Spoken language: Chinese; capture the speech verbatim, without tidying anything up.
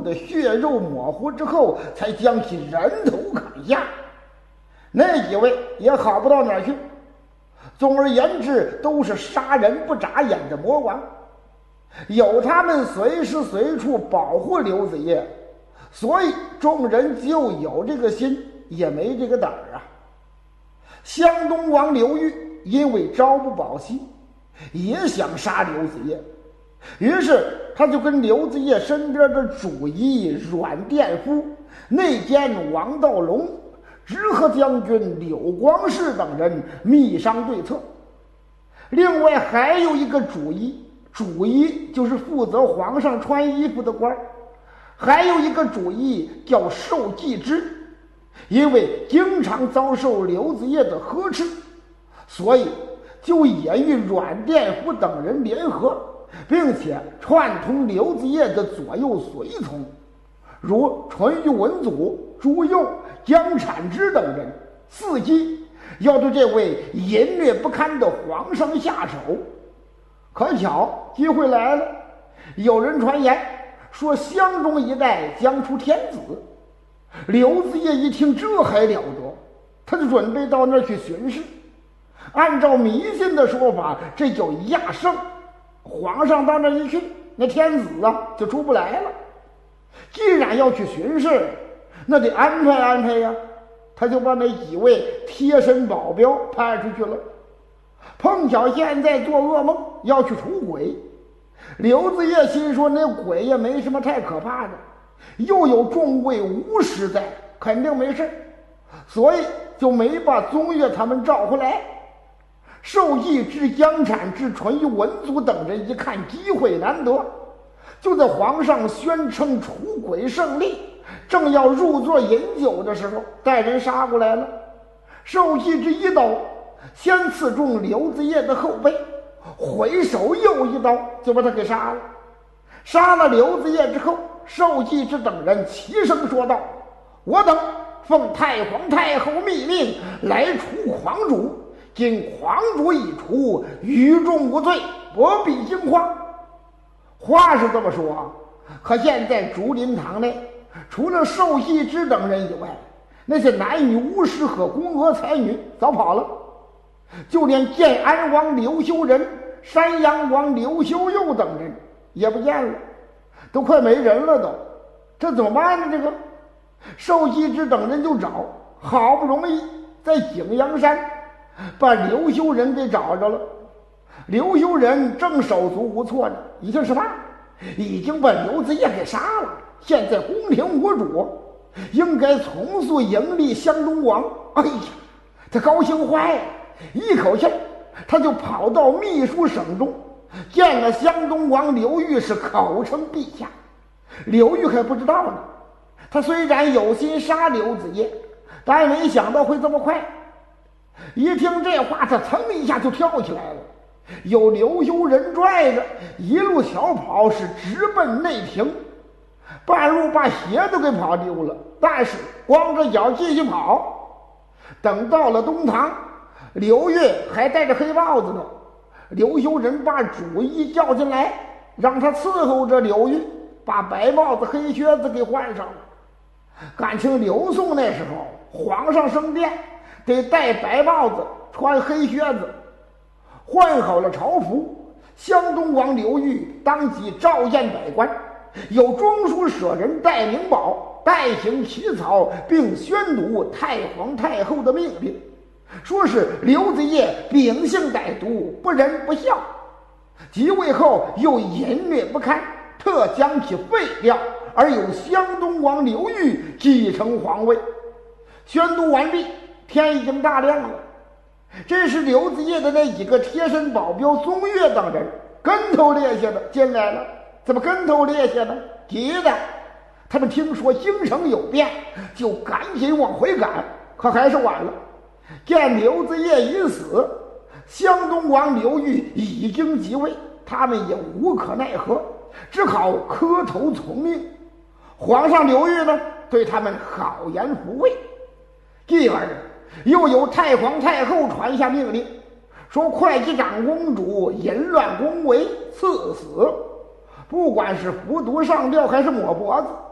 的血肉模糊之后，才将其人头砍下。那几位也好不到哪儿去。总而言之，都是杀人不眨眼的魔王。有他们随时随处保护刘子业，所以众人就有这个心，也没这个胆儿啊。湘东王刘裕因为朝不保夕，也想杀刘子业，于是他就跟刘子业身边的主医阮殿夫、内监王道隆、直河将军柳光世等人密商对策。另外还有一个主医，主医就是负责皇上穿衣服的官，还有一个主医叫寿季之，因为经常遭受刘子业的呵斥，所以就也与阮殿夫等人联合，并且串通刘子业的左右随从，如淳于文祖、朱佑、江产之等人，伺机要对这位淫虐不堪的皇上下手。可巧机会来了，有人传言说湘中一带将出天子。刘子业一听，这还了得，他就准备到那儿去巡视。按照迷信的说法，这叫亚圣，皇上到那儿一去，那天子啊就出不来了。既然要去巡视，那得安排安排呀，他就把那几位贴身保镖派出去了。碰巧现在做噩梦要去除鬼，刘子业心说那鬼也没什么太可怕的，又有众位巫师在，肯定没事，所以就没把宗岳他们召回来。寿季之、江产之、淳于文祖等人一看机会难得，就在皇上宣称除鬼胜利，正要入座饮酒的时候，带人杀过来了。寿季之一刀先刺中刘子业的后背，回手又一刀就把他给杀了。杀了刘子业之后，寿季之等人齐声说道：我等奉太皇太后密令来除狂主，今狂主已除，于众无罪，不必惊慌。话是这么说，可现在竹林堂内除了寿季之等人以外，那些男女巫师和宫娥才女早跑了，就连建安王刘修仁、山阳王刘修佑等人也不见了，都快没人了都。这怎么办呢？这个寿季之等人就找，好不容易在景阳山把刘修仁给找着了。刘修仁正手足无措呢，已经什么已经把刘子业给杀了，现在宫廷无主，应该从速迎立湘东王。哎呀，他高兴坏了，一口气他就跑到秘书省中见了湘东王刘裕，是口称陛下。刘裕还不知道呢，他虽然有心杀刘子业，但没想到会这么快。一听这话，他噌一下就跳起来了，有刘修仁拽着，一路小跑，是直奔内廷，半路把鞋都给跑丢了，但是光着脚继续跑。等到了东堂，刘裕还戴着黑帽子呢，刘修仁把主医叫进来，让他伺候着刘裕，把白帽子黑靴子给换上了。感情刘宋那时候皇上升殿得戴白帽子，穿黑靴子。换好了朝服，湘东王刘裕当即召宴百官，有中书舍人戴明宝代行起草，并宣读太皇太后的命令，说是刘子业秉性歹毒，不仁不孝，即位后又淫虐不堪，特将其废掉，而由湘东王刘裕继承皇位。宣读完毕，天已经大亮了。这时刘子业的那几个贴身保镖宗岳等人跟头趔趄的进来了。怎么跟头趔趄呢？急的他们听说京城有变，就赶紧往回赶，可还是晚了。见刘子业已死，湘东王刘裕已经即位，他们也无可奈何，只好磕头从命。皇上刘裕呢，对他们好言抚慰。继而又由太皇太后传下命令，说会稽长公主淫乱宫闱，赐死，不管是服毒上吊还是抹脖子，